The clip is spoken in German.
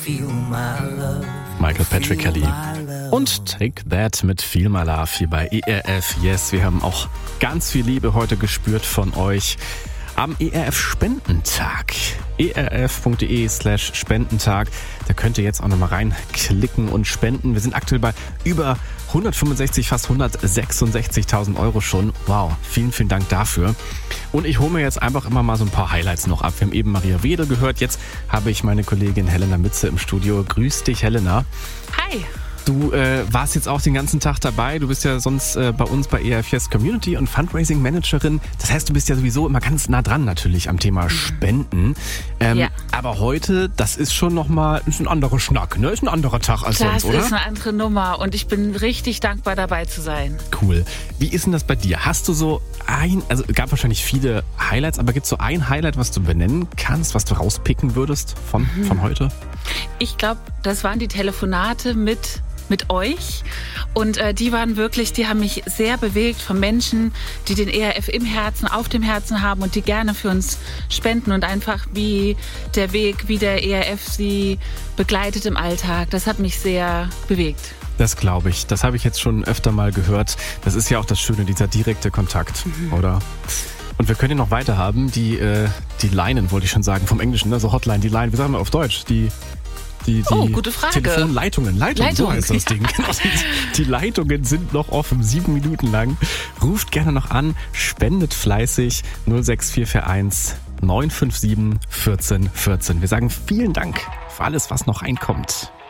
Michael Patrick Kelly und Take That mit Feel My Love hier bei ERF. Yes, wir haben auch ganz viel Liebe heute gespürt von euch am ERF-Spendentag. erf.de/Spendentag. Da könnt ihr jetzt auch nochmal reinklicken und spenden. Wir sind aktuell bei über 165, fast 166.000 Euro schon. Wow, vielen, vielen Dank dafür. Und ich hole mir jetzt einfach immer mal so ein paar Highlights noch ab. Wir haben eben Maria Wedel gehört. Jetzt habe ich meine Kollegin Helena Mütze im Studio. Grüß dich, Helena. Hi. Du warst jetzt auch den ganzen Tag dabei. Du bist ja sonst bei uns bei ERF Yes Community und Fundraising Managerin. Das heißt, du bist ja sowieso immer ganz nah dran natürlich am Thema Spenden. Ja. Aber heute, das ist schon nochmal ein anderer Schnack, ne? Ist ein anderer Tag als sonst, oder? Das ist eine andere Nummer und ich bin richtig dankbar, dabei zu sein. Cool. Wie ist denn das bei dir? Hast du so also es gab wahrscheinlich viele Highlights, aber gibt es so ein Highlight, was du benennen kannst, was du rauspicken würdest von heute? Ich glaube, das waren die Telefonate mit euch und die haben mich sehr bewegt von Menschen, die den ERF im Herzen, auf dem Herzen haben und die gerne für uns spenden und einfach wie der ERF sie begleitet im Alltag. Das hat mich sehr bewegt. Das glaube ich. Das habe ich jetzt schon öfter mal gehört. Das ist ja auch das Schöne, dieser direkte Kontakt, oder? Und wir können ja noch weiter haben, die Leinen, wollte ich schon sagen, vom Englischen, ne? So Hotline, die Line, wie sagen wir auf Deutsch? Die gute Frage. Telefonleitungen. Leitung, so heißt das Ding. Genau. Die Leitungen sind noch offen, 7 Minuten lang. Ruft gerne noch an, spendet fleißig 06441 957 14 14. Wir sagen vielen Dank für alles, was noch reinkommt.